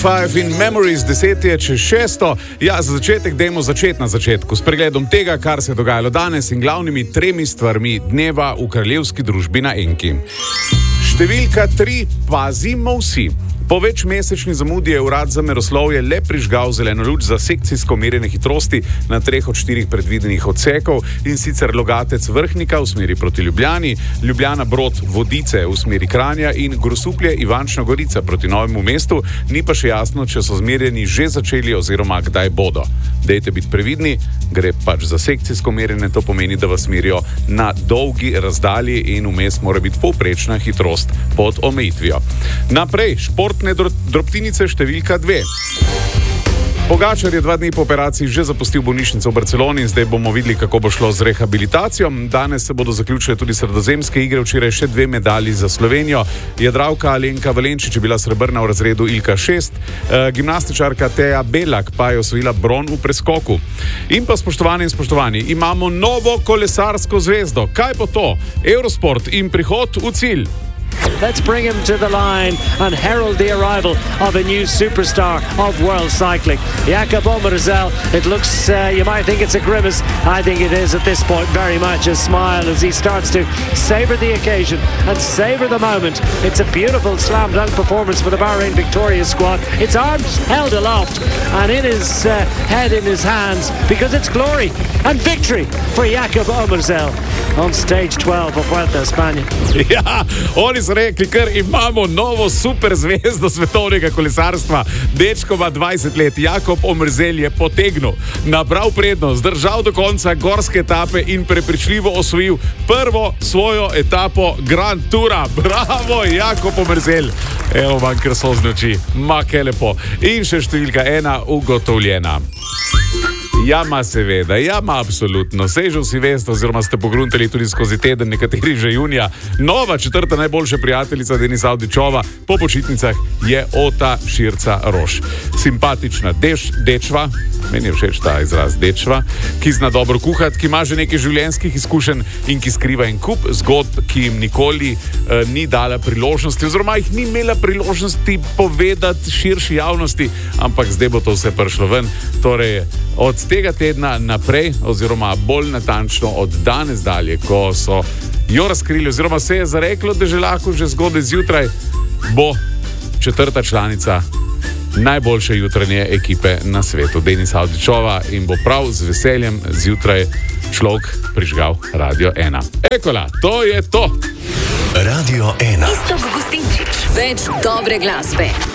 5 in Memories, 10 je čez 6. Ja, za začetek dajmo začeti na začetku s pregledom tega, kar se je dogajalo danes in glavnimi 3 stvarmi dneva v kraljevski družbi na Enki. Številka 3. Pazimo vsi. Po večmesečni zamudi je urad za meroslovje le prižgal zeleno luč za sekcijsko merjenje hitrosti na 3 od 4 predvidenih odsekov, in sicer Logatec Vrhnika v smeri proti Ljubljani, Ljubljana Brod Vodice v smeri Kranja in Grosuplje Ivančna Gorica proti Novemu mestu. Ni pa še jasno, če so zmerjeni že začeli oziroma kdaj bodo. Dejte biti previdni, gre pač za sekcijsko merjenje, to pomeni, da vas merijo na dolgi razdalji in vmes mora biti povprečna hitrost pod omejitvijo. Naprej, športne drobtinice številka 2. Pogačar je 2 dni po operaciji že zapustil bolnišnico v Barceloni in zdaj bomo videli, kako bo šlo z rehabilitacijo. Danes se bodo zaključile tudi sredozemske igre, včeraj še 2 medalji za Slovenijo. Jadralka Alenka Valenčič je bila srebrna v razredu Ilka 6, gimnastičarka Teja Belak pa je osvojila bron v preskoku. In pa spoštovani in spoštovani, imamo novo kolesarsko zvezdo. Kaj bo to? Eurosport in prihod v cilj. Let's bring him to the line and herald the arrival of a new superstar of world cycling. Jakob Omerzel, it looks, you might think it's a grimace. I think it is at this point very much a smile as he starts to savour the occasion and savour the moment. It's a beautiful slam dunk performance for the Bahrain Victoria squad. Its arms held aloft and in his head in his hands, because it's glory and victory for Jakob Omerzel on stage 12 of Vuelta a España. Ja, oni so rekli, ker imamo novo super zvezdo svetovnega kolesarstva. Dečko ima 20 let, Jakob Omerzel je potegnil, nabral prednost, držal do konca gorske etape in prepričljivo osvojil prvo svojo etapo Grand Toura. Bravo, Jakob Omerzel. Evo vam krasozne oči, make lepo. In še številka 1 ugotovljena. Jama seveda, jama absolutno. Sej že vsi veste, oziroma ste pogruntali tudi skozi teden, nekateri že junija. Nova 4. najboljša prijateljica Denisa Avdićova po počitnicah je Ota Širca Roš. Simpatična dečva, meni je všeč ta izraz dečva, ki zna dobro kuhati, ki ima že nekaj življenjskih izkušenj in ki skriva en kup zgodb, ki jim nikoli ni dala priložnosti, oziroma jih ni imela priložnosti povedati širši javnosti, ampak zdaj bo to vse prišlo ven. Torej, od tega tedna naprej, oziroma bolj natančno od danes dalje, ko so jo razkrili, oziroma se je zareklo, da že lahko že zgodaj zjutraj bo 4. članica najboljše jutranje ekipe na svetu, Denisa Avdićova, in bo prav z veseljem zjutraj človek prižgal Radio 1. Ekola, to je to! Radio 1. Iztok Gustinčič. Več dobre glasbe.